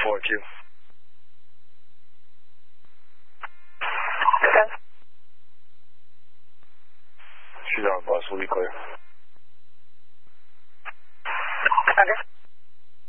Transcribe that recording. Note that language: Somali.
4-2. Okay. She's on bus. We'll be clear.